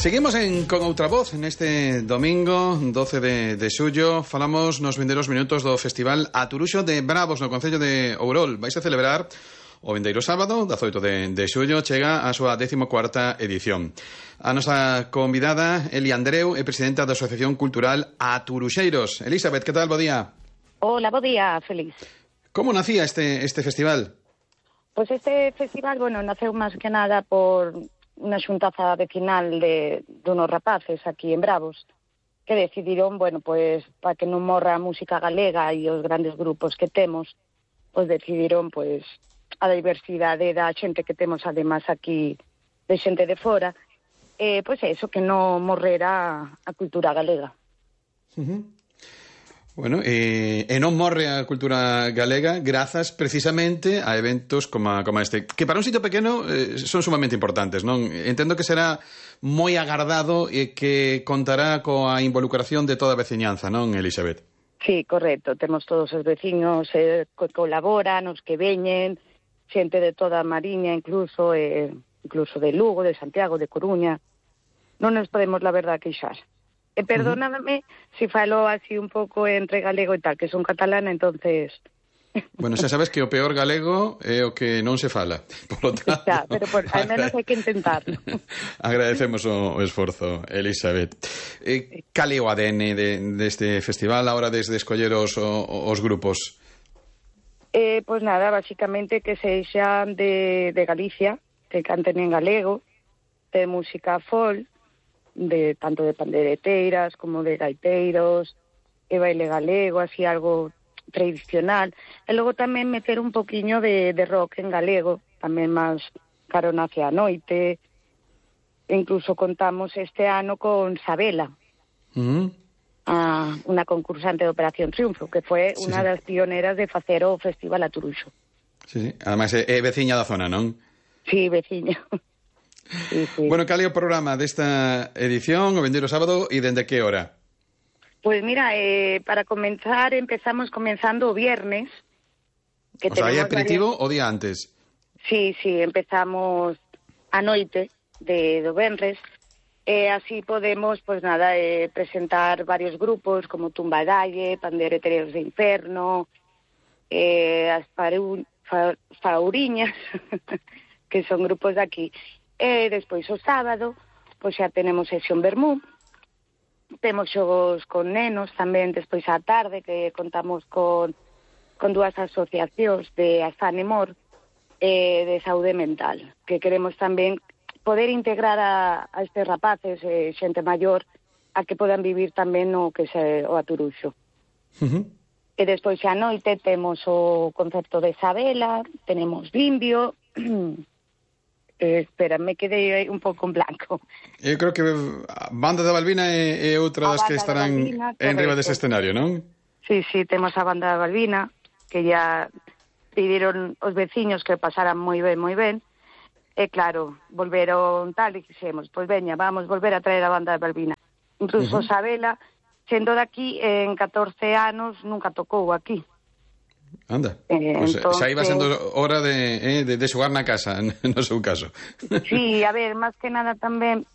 Seguimos con outra voz neste domingo 12 de xullo. Falamos nos vindeiros minutos do Festival Aturuxo de Bravos no Concello de Ourol. Vais a celebrar o vindeiro sábado, 18 de xullo, chega a súa 14ª edición. A nosa convidada, Eli Andreu, é presidenta da Asociación Cultural Aturuxeiros. Elizabeth, que tal? Bo día. Hola, bo día, Félix. Como nacía este festival? Pues este festival, naceu máis que nada por unha xuntaza vecinal de unos rapaces aquí en Bravos, que decidiron, pues para que non morra a música galega e os grandes grupos que temos, pues decidiron, pues, a diversidade da xente que temos además aquí, de xente de fora, pues eso, que non morrera a cultura galega. Bueno, e non morre a cultura galega grazas precisamente a eventos como este, que para un sitio pequeno son sumamente importantes, non? Entendo que será moi agardado e que contará coa involucración de toda a veciñanza, non, Elizabeth? Sí, correcto, temos todos os veciños que colaboran, os que veñen, xente de toda a Mariña, incluso de Lugo, de Santiago, de Coruña. Non nos podemos, la verdad, queixar. E perdóname si falo así un pouco entre galego e tal, que son catalana, entonces... Bueno, xa sabes que o peor galego é o que non se fala. Por lo tanto, xa, pero al menos hai que intentarlo. Agradecemos o esforzo, Elizabeth. Cal é o ADN deste festival a hora de escoller os grupos? Pues nada, basicamente que sexan de Galicia, que canten en galego, de música folk, tanto de pandereteiras como de gaiteiros, e baile galego, así algo tradicional. E logo tamén meter un poquiño de rock en galego, tamén máis caro nace a noite. E incluso contamos este ano con Sabela, unha concursante de Operación Triunfo, que foi unha das pioneras de facer o Festival Aturuxo. Sí. Ademais, é veciña da zona, non? Sí, veciña. Sí. Bueno, cal é o programa desta edición, o vindeiro sábado, e dende que hora? Pues mira, para comenzar, empezamos comenzando o viernes. O sea, hai aperitivo o día antes? Sí, empezamos a noite do venres, e así podemos, pues nada, presentar varios grupos, como Tumbadalle, Pandereteros de Inferno, as Fauriñas, que son grupos de aquí. E despois o sábado, pois xa tenemos sesión vermú, temos xogos con nenos tamén despois á tarde, que contamos con dúas asociacións de Alzheimer e de saúde mental, que queremos tamén poder integrar a estes rapaces e xente maior a que podan vivir tamén o que é o Aturuxo. E despois xa noite temos o concerto de Sabela, tenemos Bimbio... Espera, me quedei un pouco en blanco. Eu creo que Banda da Balbina é outra das que estarán en riba dese escenario, non? Sí, temos a Banda da Balbina, que ya pediron os veciños que pasaran moi ben, e claro, volveron tal, e quixemos, pois veña, vamos volver a traer a Banda da Balbina. Incluso Sabela, sendo daqui, en 14 anos, nunca tocou aquí. Anda, pues entonces... xa iba sendo hora de xogar na casa, no seu caso. Sí, a ver, máis que nada tamén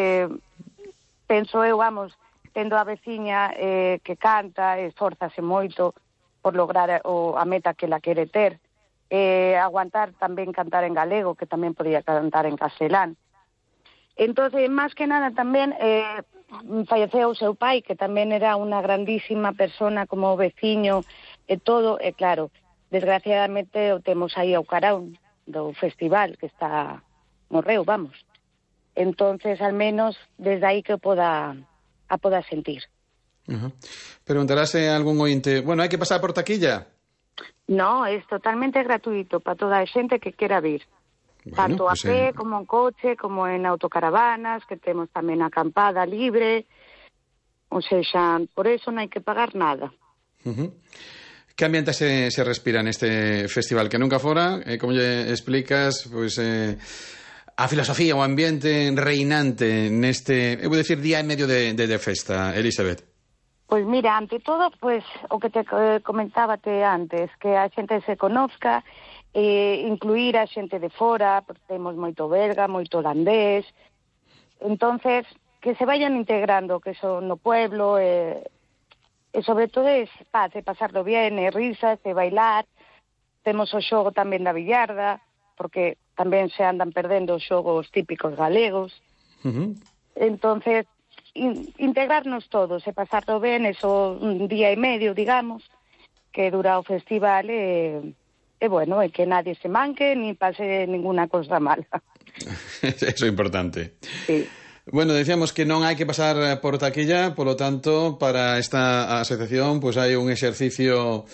penso eu, tendo a veciña que canta, esforzase moito por lograr a meta que la quere ter, aguantar tamén cantar en galego, que tamén podía cantar en castelán. Entonces, máis que nada tamén falleceu o seu pai, que tamén era unha grandísima persona como veciño e todo, e claro, desgraciadamente o temos aí ao carón do festival, que morreu, Entonces, al menos, desde aí que poda sentir. Preguntarase algún ointe, bueno, hai que pasar por taquilla? No, é totalmente gratuito para toda a xente que quera vir. Bueno, tanto a pé, como en coche, como en autocaravanas, que temos tamén acampada libre, ou seja, por eso non hai que pagar nada. Que ambiente se respira neste festival? Que nunca fora, como lle explicas, pois a filosofía, o ambiente reinante neste, eu vou dicir, día e medio de festa, Elizabeth? Pois mira, ante todo, pois o que te comentábate antes, que a xente se conozca, incluir a xente de fora, porque temos moito belga, moito holandés, entonces que se vayan integrando, que son no pueblo, e sobre todo é paz, e pasarlo bien, e risas, e bailar. Temos o xogo tamén da billarda, porque tamén se andan perdendo os xogos típicos galegos. Entonces, integrarnos todos e pasarlo ben, eso un día e medio, digamos, que dura o festival, e bueno, e que nadie se manque ni pase ninguna cosa mala. Eso é importante. Sí. Bueno, decíamos que non hai que pasar por taquilla, polo tanto, para esta asociación pues hai un exercicio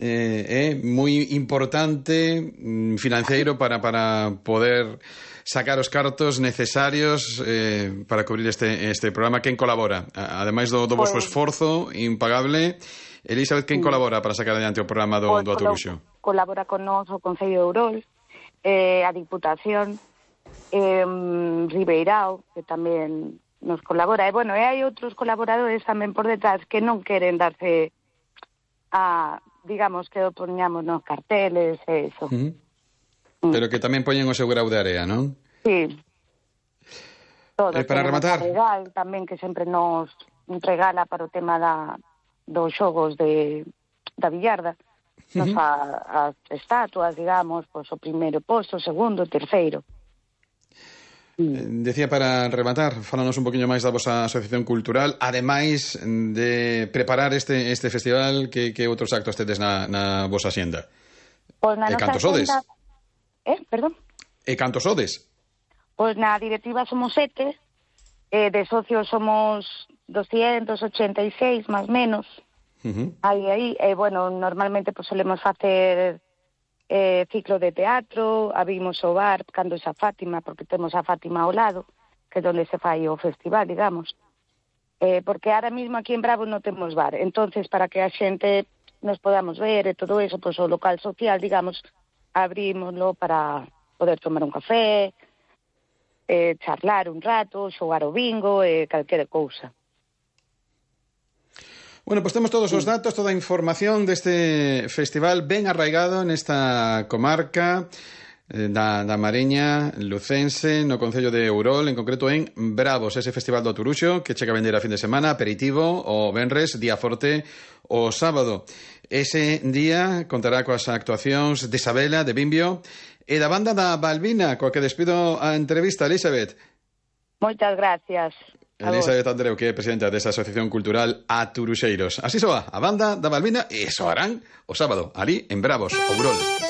moi importante financeiro para poder sacar os cartos necesarios para cubrir este programa. Quen colabora? Ademais do vosso esforzo impagable, Elizabeth, quen colabora para sacar adiante o programa do Aturuxo? Colabora con nós o Concello de Ourol, a Diputación, Ribeirao, que tamén nos colabora. E, bueno, hai outros colaboradores tamén por detrás que non queren darse a, digamos, que o poñamos nos carteles e eso. Pero que tamén poñen o seu grau de area, non? Sí. Todo. Para rematar... Legal, tamén que sempre nos regala para o tema dos xogos da billarda. Nos as estatuas, digamos, pois o primeiro posto, o segundo, o terceiro. Decía, para rematar, fálanos un poquinho máis da vosa asociación cultural, ademais de preparar este festival, que outros actos tedes na vosa xenda? Pois na nosa xenda... Perdón? E cantos sodes? Pois na directiva somos 7, de socios somos 286, máis menos. Aí, bueno, normalmente pues, solemos facer ciclo de teatro, abrimos o bar cando xa Fátima, porque temos a Fátima ao lado, que é onde se fai o festival, digamos. Porque ahora mismo aquí en Bravo non temos bar, entonces para que a xente nos podamos ver e todo eso, pues o local social, digamos, abrímoslo para poder tomar un café, charlar un rato, xogar o bingo e calquera cousa. Bueno, pues temos todos os datos, toda a información deste festival ben arraigado nesta comarca da Mariña lucense, no concello de Ourol, en concreto en Bravos, ese festival do Aturuxo que chega a vender a fin de semana, aperitivo o venres, día forte o sábado. Ese día contará coas actuacións de Isabela, de Bimbio e da banda da Balbina, coa que despido a entrevista. Elizabeth. Moitas gracias. Elizabeth Andreu, que é presidenta desa Asociación Cultural Aturuxeiros. Así soa a banda da Balbina e soarán o sábado, ali en Bravos, Ourol.